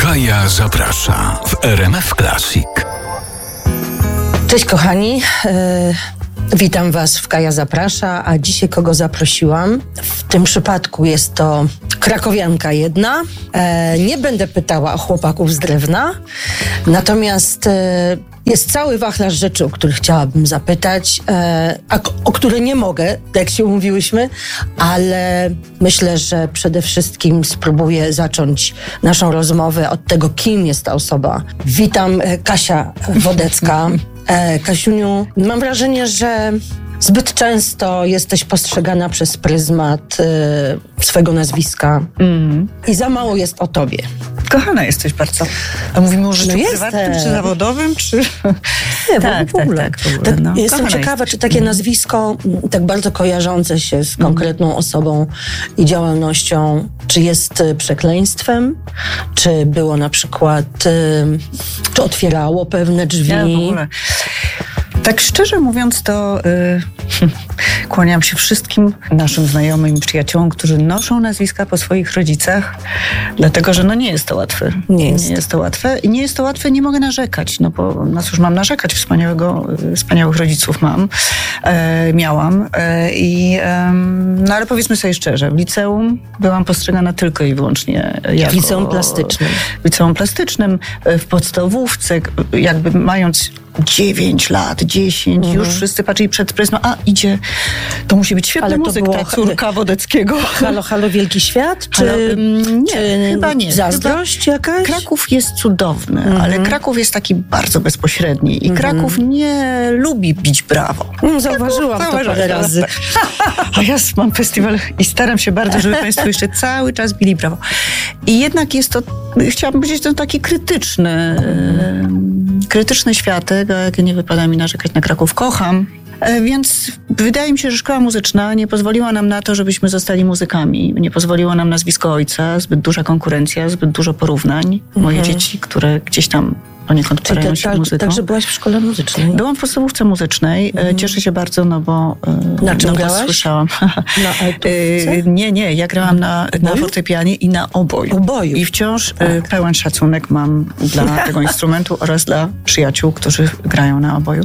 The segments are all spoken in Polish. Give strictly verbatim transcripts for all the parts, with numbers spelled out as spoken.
Kaja zaprasza w R M F Classic. Cześć kochani, e, witam Was w Kaja zaprasza, a dzisiaj kogo zaprosiłam? W tym przypadku jest to krakowianka jedna. E, nie będę pytała o chłopaków z Drewna, natomiast e, jest cały wachlarz rzeczy, o których chciałabym zapytać, e, a o które nie mogę, jak się umówiłyśmy, ale myślę, że przede wszystkim spróbuję zacząć naszą rozmowę od tego, kim jest ta osoba. Witam, e, Kasia Wodecka. E, Kasiuniu, mam wrażenie, że zbyt często jesteś postrzegana przez pryzmat e, swego nazwiska mm. i za mało jest o tobie. Kochana jesteś bardzo. A mówimy o życiu no prywatnym, czy zawodowym, czy... Nie, tak, w ogóle. Tak, tak, w ogóle. Tak, no. Jestem Kochana ciekawa, jesteś. Czy takie nazwisko, tak bardzo kojarzące się z konkretną mm. osobą i działalnością, czy jest przekleństwem, czy było na przykład, czy otwierało pewne drzwi? Ja w ogóle. Tak szczerze mówiąc, to yy, kłaniam się wszystkim naszym znajomym i przyjaciołom, którzy noszą nazwiska po swoich rodzicach, dlatego, że no nie jest to łatwe. Nie jest. Nie jest to łatwe. I nie jest to łatwe, nie mogę narzekać, no bo na cóż mam narzekać, wspaniałego, wspaniałych rodziców mam, e, miałam. E, i, e, no ale powiedzmy sobie szczerze, w liceum byłam postrzegana tylko i wyłącznie jako... W liceum plastycznym. W liceum plastycznym, w podstawówce, jakby mając dziewięć lat, dziesięć, mhm. już wszyscy patrzyli przed pryzmą, a idzie, to musi być świetny muzyk, ta córka Wodeckiego. Halo, halo, wielki świat? Czy, halo, nie, czy chyba nie. Zazdrość chyba jakaś? Kraków jest cudowny, mhm. ale Kraków jest taki bardzo bezpośredni i mhm. Kraków nie lubi bić brawo. Mm, zauważyłam to parę razy. A ja mam festiwal i staram się bardzo, żeby Państwo jeszcze cały czas bili brawo. I jednak jest to, chciałabym powiedzieć, to taki krytyczny, mhm. krytyczny światek, a jak nie wypada mi narzekać na Kraków, kocham. Więc wydaje mi się, że szkoła muzyczna nie pozwoliła nam na to, żebyśmy zostali muzykami. Nie pozwoliło nam nazwisko ojca, zbyt duża konkurencja, zbyt dużo porównań. Moje mhm. dzieci, które gdzieś tam poniekąd parają się ta, muzyką. Także byłaś w szkole muzycznej? Byłam w podstawówce muzycznej. Mhm. Cieszę się bardzo, no bo... Na czym no, grałaś? Słyszałam. Na altówce? Nie, nie. Ja grałam na, na fortepianie i na oboju. Oboju. I wciąż tak. pełen szacunek mam dla tego instrumentu oraz dla przyjaciół, którzy grają na oboju.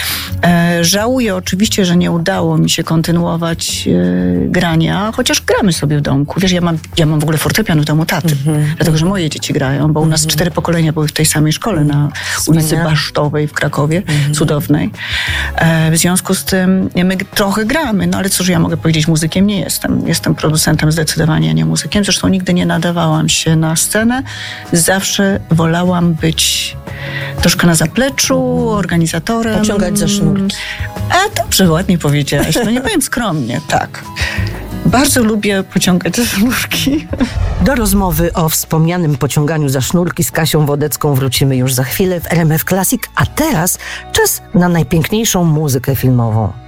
Żałuję oczywiście, że nie udało mi się kontynuować e, grania, chociaż gramy sobie w domku. Wiesz, ja mam, ja mam w ogóle fortepian w domu taty, mm-hmm. dlatego, że moje dzieci grają, bo u nas mm-hmm. cztery pokolenia były w tej samej szkole na ulicy Wspaniale. Basztowej w Krakowie, mm-hmm. cudownej. E, w związku z tym my trochę gramy, no ale cóż ja mogę powiedzieć, muzykiem nie jestem. Jestem producentem zdecydowanie, a nie muzykiem. Zresztą nigdy nie nadawałam się na scenę. Zawsze wolałam być troszkę na zapleczu, organizatorem. Pociągać za sznurki. A dobrze, ładnie powiedziałaś. No nie powiem skromnie, tak. Bardzo lubię pociągać za sznurki. Do rozmowy o wspomnianym pociąganiu za sznurki z Kasią Wodecką wrócimy już za chwilę w R M F Classic, a teraz czas na najpiękniejszą muzykę filmową.